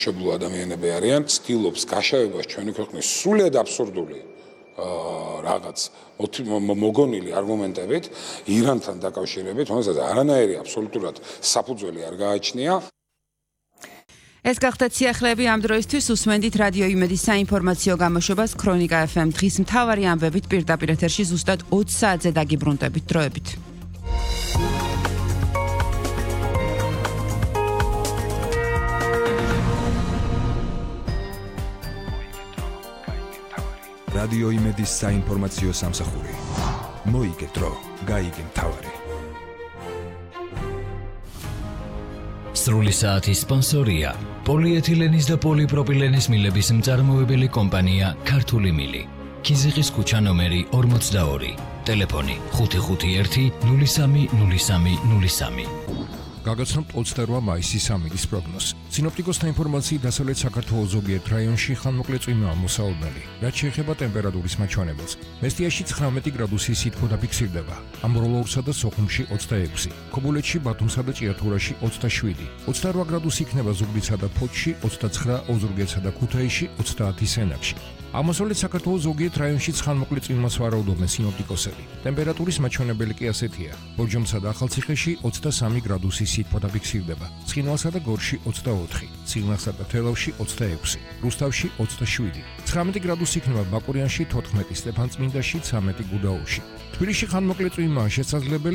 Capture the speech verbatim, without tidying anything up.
შეძლო ადამიანები არიან, ცდილობს გაშავებას ჩვენი ქვეყნის სრულიად აბსურდული რაღაც მოგონილი არგუმენტებით ირანთან დაკავშირებით, რომელსაც არანაირი აბსოლუტურად საფუძველი არ გააჩნია. ეს გახდათ სიახლეები ამ დროისთვის უსმენდით რადიო იმედის საინფორმაციო გამოშვებას ქრონიკა ეფ ემ დღის მთავარი ამბებით პირდაპირ ეთერში ზუსტად ოცი საათზე დაგიბრუნდებით დროებით. რადიო იმედის საინფორმაციო სამსახური. მოიგე დრო, გაიგე მთავარი. სრული საათის სპონსორია პოლიეთილენის და პოლიპროპილენის მილების მწარმოებელი კომპანია ქართული მილი. ქიზიყის ქუჩა ნომერი ორმოცდაორი. ტელეფონი ხუთი ხუთი ერთი ნული სამი ნული სამი ნული სამი. გაგაცნობთ ოცდარვა მაისის ამინდის პროგნოზი. სინოპტიკოსთა ინფორმაციით დასავლეთ საქართველოს ზოგიერთ რაიონში ხანმოკლე წვიმაა მოსაუბნელი. რაც შეეხება ტემპერატურის მაჩვენებელს, მესტიაში ცხრამეტი გრადუსი სითბო დაფიქსირდება, ამბროლოურსა და სოხუმში ოცდაექვსი, ქობულეთში, ბათუმსა და ჭიათურაში ოცდაშვიდი, ოცდარვა გრადუსი იქნება ზუგდიდსა და ფოთში, ოცდაცხრა ოზურგეთსა და ქუთაისში, ოცდაათი სენაკში. აღმოსავლეთ საქართველოს ზოგიერთ რაიონში ხანმოკლე წვიმას ვარაუდობენ სინოპტიკოსები. ტემპერატურის მაჩვენებელი კი ასეთია: ბორჯომსა და ახალციხეში ოცდასამი გრადუსი სითბო დაფიქსირდება, ცხინვალსა და გორში ოცდაოთხი, ციხნახსა და თელავში ოცდაექვსი, რუსთავში ოცდაშვიდი, ცხრამეტი გრადუსი იქნება ბაკურიანში, თოთხმეტი, სტეფანწმინდაში, ცამეტი, გუდაუთში. თბილისში ხანმოკლე წვიმაა შესაძლებელი.